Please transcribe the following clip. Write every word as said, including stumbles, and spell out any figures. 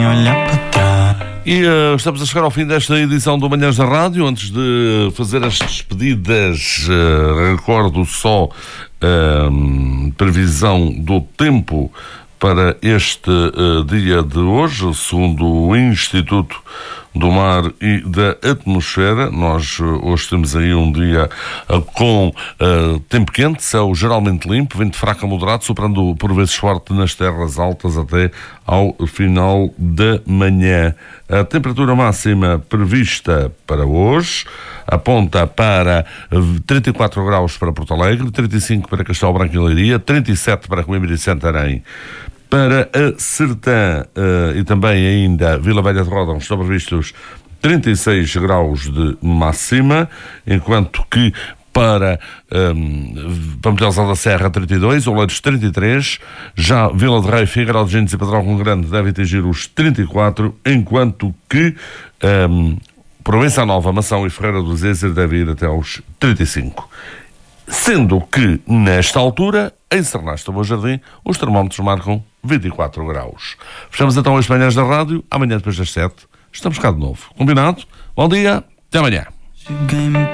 olhar para trás. E uh, estamos a chegar ao fim desta edição do Manhãs da Rádio. Antes de fazer as despedidas, uh, recordo só a uh, previsão do tempo para este uh, dia de hoje, segundo o Instituto do Mar e da Atmosfera. Nós uh, hoje temos aí um dia uh, com uh, tempo quente, céu geralmente limpo, vento fraco a moderado, soprando por vezes forte nas terras altas até ao final da manhã. A temperatura máxima prevista para hoje aponta para trinta e quatro graus para Porto Alegre, trinta e cinco para Castelo Branco e Leiria, trinta e sete para Coimbra e Santarém. Para a Sertã uh, e também ainda Vila Velha de Ródão estão previstos trinta e seis graus de máxima, enquanto que para um, Pampilhosa da Serra trinta e dois, Oleiros trinta e três, já Vila de Rei, Figueiró de Gentes e Padrão com Grande devem atingir os trinta e quatro, enquanto que um, Provença Nova, Mação e Ferreira do Zézer devem ir até aos trinta e cinco. Sendo que, nesta altura, em Sernaste do Bom Jardim, os termómetros marcam vinte e quatro graus. Fechamos então as manhãs da rádio. Amanhã, depois das sete, estamos cá de novo. Combinado? Bom dia, até amanhã.